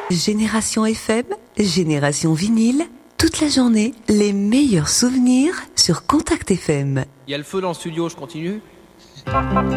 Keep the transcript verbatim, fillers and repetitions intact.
Génération F M, Génération Vinyle, toute la journée, les meilleurs souvenirs sur Contact F M. Il y a le feu dans le studio, je continue.